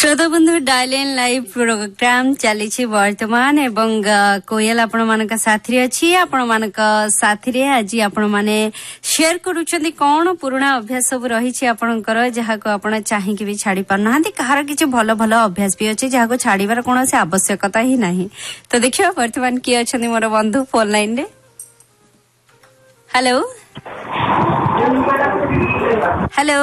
श्रोता बंधु dial in live programme चली वर्तमान एवं कोयल आपण मान साथी अच्छी आपण मान साथी आज आपण माने शेयर करूछंती कौन पुराना अभ्यास सब रही आपणकर जहाँ को आपण चाहिए भी छाड़ी पारना कहार किसी भल भल अभ्यास भी अच्छे जहाँ को छाड़ार कौन से आवश्यकता ही नहीं। तो देखिए वर्तमान किए अच्छा मोर बंधु फोन लाइन रे। हेलो हेलो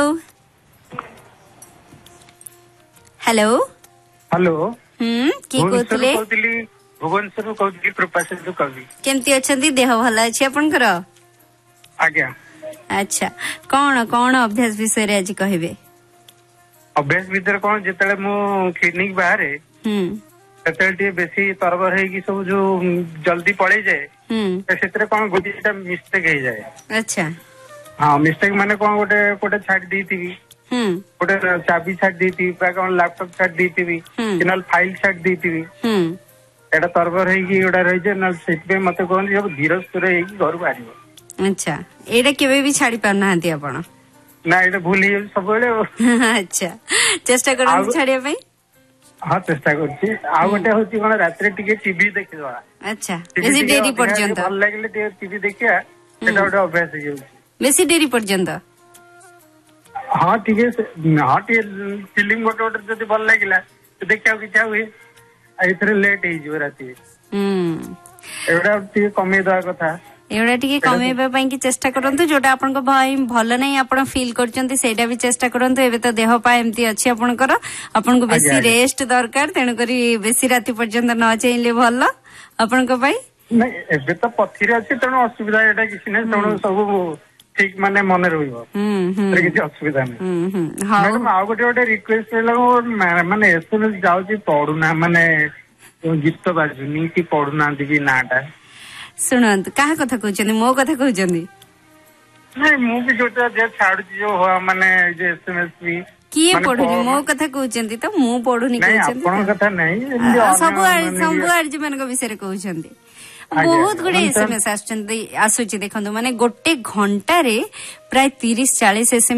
हेलो हेलो किए कहतले भुवनेश्वर कहतली कृपाशंकर कवि केमती अछंती देह भल अछि आपनकर आज्ञा। अच्छा कौन कौन अभ्यास विषय रे आज कहबे? अभ्यास भीतर कौन जेतले मु क्लिनिक बाहरे सेतले बेसी तरबर है कि सब जो जल्दी पड़े जाए सेतरे कौन गोटेटा मिस्टेक हो जाए। अच्छा हाँ मिस्टेक माने कौन गोटे गोटे छाड़ देती गोटे चाबी छाड़ देती कौन लैपटॉप छाड़ देती कि फाइल छाड़ देती एटा तरबर है कि गोटा रही जाए ना सेतबे मते कौन सब धीरे सुरे है कि घर बाहर। अच्छा एटा केबे भी छाड़ी पारना हती आपण ना एटा भूल ही सब बेले। अच्छा चेष्टा करन छाड़िया पई। हाँ चेष्टा करछि आ गोटे होछि कोन रात्रि टिके टीवी देखिबा। अच्छा बेसी देरी पर्यंत भल लागले टीवी देखिया एटा गोटे अभ्यास हो जाउछि बेसी देरी पर्यंत। हाँ टिके हाँ टिके फिल्म गोटे गोटे जदि भल लागिला तो देखिया किछा हुए एथरे लेट हे जिवो राति एटा टिके कमे दवा कथा एवढा टिके कमेबा पई कि चेष्टा करंतु जोटा आपनको भाई भल नहीं आपण फील करचंती सेटा भी चेष्टा करंतु। एबे तो देह पा एमती अछि आपनकर आपनको बेसी रेस्ट दरकार तेनु करी बेसी राति पर्यंत न चाहिए भल आपनको भाई नहीं एबे तो पथिरे अछि तेनु असुविधा एटा किछि नै तेनु सब ठीक माने मन रहइबो किछि असुविधा नै। हां मैडम आ गोटे गोटे रिक्वेस्ट रहला माने एसएमएस जाउची पढुना माने गीत बाजुनी कि पढुना दिबी नाटा शुणु क्या कथा कहते मो कथा कहते नहीं मु भी जोटा जे छाडुची जो माने जे एसएमएस भी किए पढुनी मो कथा कहते तो मु पढुनी कहते आपन कथा नहीं सब आरजी मन विषय कहते बहुत गुड़े एसएमएस आसुची देखो माने गोटे घंटा रे प्राय 30-40 एसएमएस